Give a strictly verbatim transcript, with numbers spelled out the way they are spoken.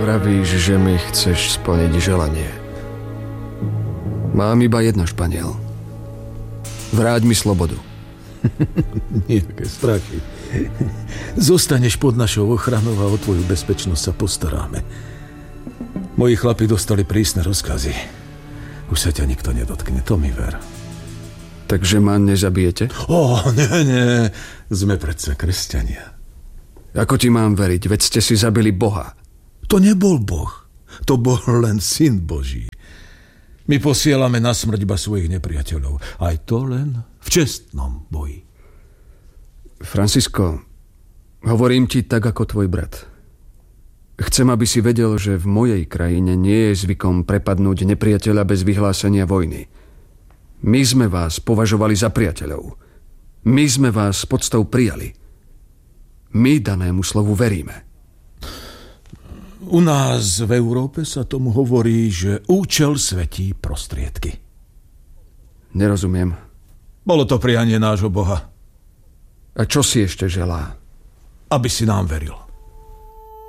Pravíš, že mi chceš splniť želanie. Mám iba jedno, Španiel. Vráť mi slobodu. Nejaké strachy. Zostaneš pod našou ochranou a o tvoju bezpečnosť sa postaráme. Moji chlapi dostali prísne rozkazy. Už sa ťa nikto nedotkne, to mi ver. Takže ma nezabijete? Ó, nie, nie. Sme predsa kresťania. Ako ti mám veriť? Veď ste si zabili Boha. To nebol Boh. To bol len Syn Boží. My posielame na smrť iba svojich nepriateľov. Aj to len v čestnom boji. Francisco, hovorím ti tak ako tvoj brat. Chcem, aby si vedel, že v mojej krajine nie je zvykom prepadnúť nepriateľa bez vyhlásenia vojny. My sme vás považovali za priateľov. My sme vás s poctou prijali. My danému slovu veríme. U nás v Európe sa tomu hovorí, že účel svetí prostriedky. Nerozumiem. Bolo to prianie nášho Boha. A čo si ešte želá? Aby si nám veril.